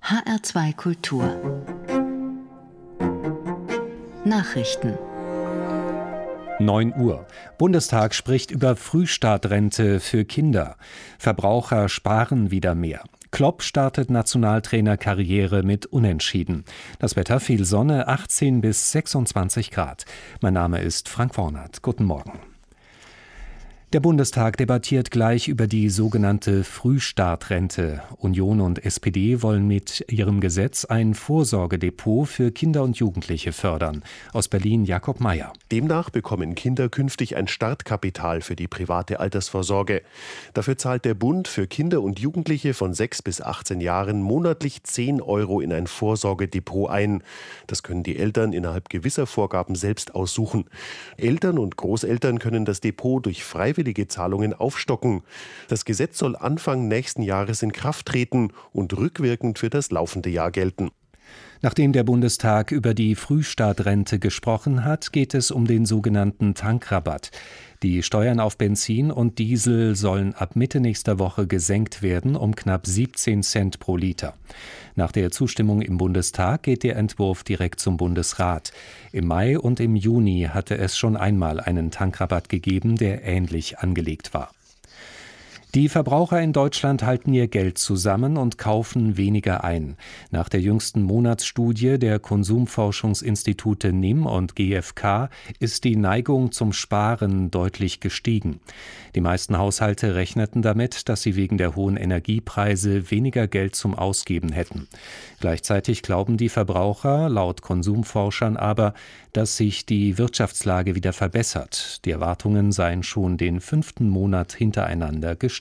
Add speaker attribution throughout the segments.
Speaker 1: HR2 Kultur Nachrichten
Speaker 2: 9 Uhr. Bundestag spricht über Frühstartrente für Kinder. Verbraucher sparen wieder mehr. Klopp startet Nationaltrainerkarriere mit Unentschieden. Das Wetter: viel Sonne, 18 bis 26 Grad. Mein Name ist Frank Wornert. Guten Morgen. Der Bundestag debattiert gleich über die sogenannte Frühstartrente. Union und SPD wollen mit ihrem Gesetz ein Vorsorgedepot für Kinder und Jugendliche fördern. Aus Berlin Jakob Mayer.
Speaker 3: Demnach bekommen Kinder künftig ein Startkapital für die private Altersvorsorge. Dafür zahlt der Bund für Kinder und Jugendliche von 6 bis 18 Jahren monatlich 10 € in ein Vorsorgedepot ein. Das können die Eltern innerhalb gewisser Vorgaben selbst aussuchen. Eltern und Großeltern können das Depot durch freiwillige Zahlungen aufstocken. Das Gesetz soll Anfang nächsten Jahres in Kraft treten und rückwirkend für das laufende Jahr gelten.
Speaker 2: Nachdem der Bundestag über die Frühstartrente gesprochen hat, geht es um den sogenannten Tankrabatt. Die Steuern auf Benzin und Diesel sollen ab Mitte nächster Woche gesenkt werden um knapp 17 Cent pro Liter. Nach der Zustimmung im Bundestag geht der Entwurf direkt zum Bundesrat. Im Mai und im Juni hatte es schon einmal einen Tankrabatt gegeben, der ähnlich angelegt war. Die Verbraucher in Deutschland halten ihr Geld zusammen und kaufen weniger ein. Nach der jüngsten Monatsstudie der Konsumforschungsinstitute NIM und GfK ist die Neigung zum Sparen deutlich gestiegen. Die meisten Haushalte rechneten damit, dass sie wegen der hohen Energiepreise weniger Geld zum Ausgeben hätten. Gleichzeitig glauben die Verbraucher, laut Konsumforschern aber, dass sich die Wirtschaftslage wieder verbessert. Die Erwartungen seien schon den 5. Monat hintereinander gestiegen.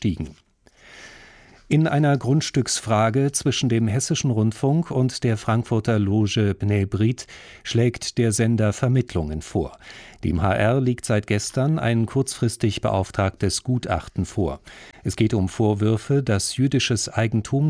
Speaker 2: In einer Grundstücksfrage zwischen dem Hessischen Rundfunk und der Frankfurter Loge Bnei Brit schlägt der Sender Vermittlungen vor. Dem HR liegt seit gestern ein kurzfristig beauftragtes Gutachten vor. Es geht um Vorwürfe, dass jüdisches Eigentum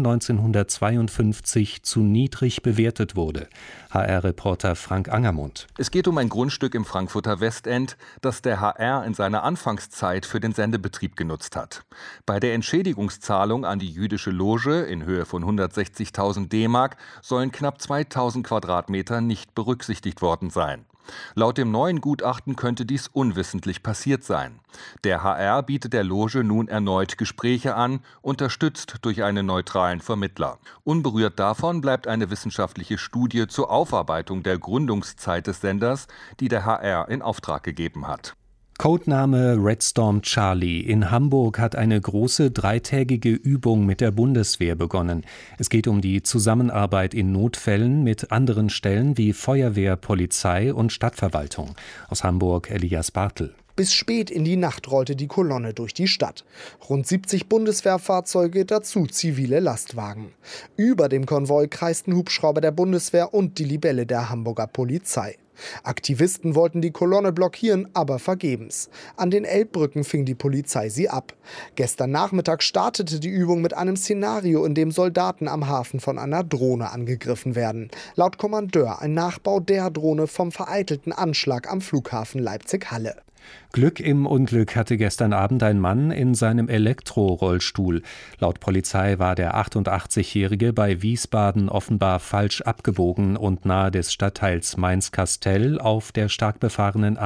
Speaker 2: 1952 zu niedrig bewertet wurde. HR-Reporter Frank Angermund.
Speaker 4: Es geht um ein Grundstück im Frankfurter Westend, das der HR in seiner Anfangszeit für den Sendebetrieb genutzt hat. Bei der Entschädigungszahlung an die jüdische Loge in Höhe von 160.000 D-Mark sollen knapp 2.000 Quadratmeter nicht berücksichtigt worden sein. Laut dem neuen Gutachten könnte dies unwissentlich passiert sein. Der HR bietet der Loge nun erneut Gespräche an, unterstützt durch einen neutralen Vermittler. Unberührt davon bleibt eine wissenschaftliche Studie zur Aufarbeitung der Gründungszeit des Senders, die der HR in Auftrag gegeben hat.
Speaker 2: Codename Red Storm Charlie. In Hamburg hat eine große dreitägige Übung mit der Bundeswehr begonnen. Es geht um die Zusammenarbeit in Notfällen mit anderen Stellen wie Feuerwehr, Polizei und Stadtverwaltung. Aus Hamburg Elias Bartel.
Speaker 5: Bis spät in die Nacht rollte die Kolonne durch die Stadt. Rund 70 Bundeswehrfahrzeuge, dazu zivile Lastwagen. Über dem Konvoi kreisten Hubschrauber der Bundeswehr und die Libelle der Hamburger Polizei. Aktivisten wollten die Kolonne blockieren, aber vergebens. An den Elbbrücken fing die Polizei sie ab. Gestern Nachmittag startete die Übung mit einem Szenario, in dem Soldaten am Hafen von einer Drohne angegriffen werden. Laut Kommandeur ein Nachbau der Drohne vom vereitelten Anschlag am Flughafen Leipzig-Halle.
Speaker 2: Glück im Unglück hatte gestern Abend ein Mann in seinem Elektrorollstuhl. Laut Polizei war der 88-Jährige bei Wiesbaden offenbar falsch abgebogen und nahe des Stadtteils Mainz-Kastell auf der stark befahrenen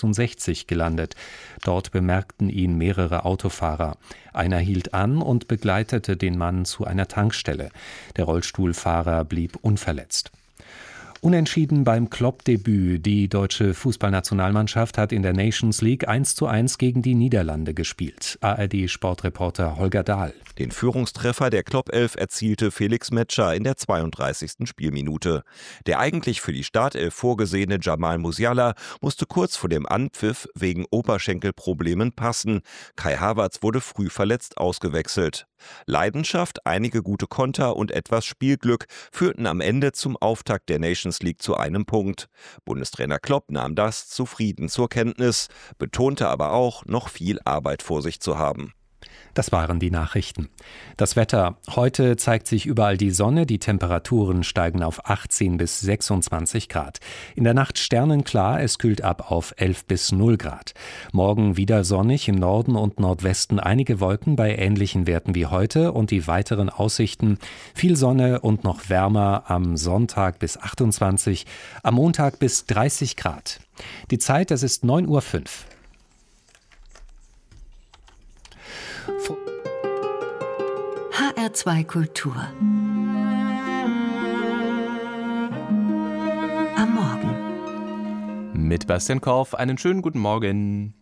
Speaker 2: A66 gelandet. Dort bemerkten ihn mehrere Autofahrer. Einer hielt an und begleitete den Mann zu einer Tankstelle. Der Rollstuhlfahrer blieb unverletzt. Unentschieden beim Klopp-Debüt. Die deutsche Fußballnationalmannschaft hat in der Nations League 1:1 gegen die Niederlande gespielt. ARD-Sportreporter Holger Dahl.
Speaker 6: Den Führungstreffer der Klopp-Elf erzielte Felix Metscher in der 32. Spielminute. Der eigentlich für die Startelf vorgesehene Jamal Musiala musste kurz vor dem Anpfiff wegen Oberschenkelproblemen passen. Kai Havertz wurde früh verletzt ausgewechselt. Leidenschaft, einige gute Konter und etwas Spielglück führten am Ende zum Auftakt der Nations League zu einem Punkt. Bundestrainer Klopp nahm das zufrieden zur Kenntnis, betonte aber auch, noch viel Arbeit vor sich zu haben.
Speaker 2: Das waren die Nachrichten. Das Wetter. Heute zeigt sich überall die Sonne. Die Temperaturen steigen auf 18 bis 26 Grad. In der Nacht sternenklar. Es kühlt ab auf 11 bis 0 Grad. Morgen wieder sonnig. Im Norden und Nordwesten einige Wolken bei ähnlichen Werten wie heute. Und die weiteren Aussichten. Viel Sonne und noch wärmer. Am Sonntag bis 28. Am Montag bis 30 Grad. Die Zeit, das ist 9:05 Uhr.
Speaker 1: HR2 Kultur. Am Morgen.
Speaker 7: Mit Bastian Korf einen schönen guten Morgen.